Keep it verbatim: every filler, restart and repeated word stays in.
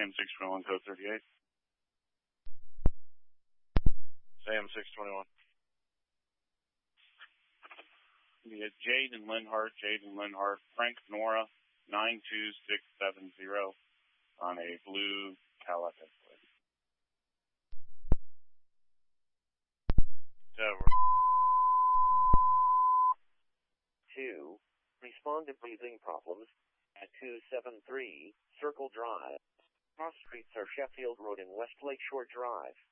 Sam six twenty-one, code thirty-eight. Sam six twenty-one. We had Jade and Linhart, Jade and Linhart, Frank Nora, nine two six seven zero on a blue Cadillac Escalade. two. Respond to breathing problems at two seven three Circle Drive. Cross streets are Sheffield Road and West Lakeshore Drive.